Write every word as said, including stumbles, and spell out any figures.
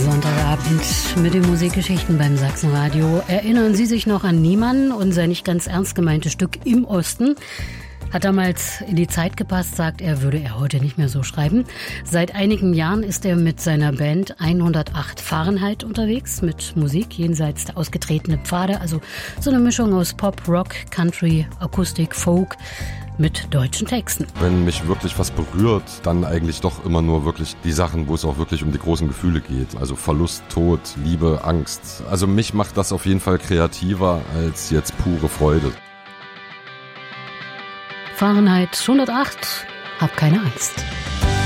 Sonntagabend mit den Musikgeschichten beim Sachsenradio. Erinnern Sie sich noch an Niemann und sein nicht ganz ernst gemeintes Stück Im Osten? Hat damals in die Zeit gepasst, sagt er, würde er heute nicht mehr so schreiben. Seit einigen Jahren ist er mit seiner Band hundertacht Fahrenheit unterwegs, mit Musik jenseits der ausgetretenen Pfade, also so eine Mischung aus Pop, Rock, Country, Akustik, Folk mit deutschen Texten. Wenn mich wirklich was berührt, dann eigentlich doch immer nur wirklich die Sachen, wo es auch wirklich um die großen Gefühle geht. Also Verlust, Tod, Liebe, Angst. Also mich macht das auf jeden Fall kreativer als jetzt pure Freude. Fahrenheit hundertacht, hab keine Angst.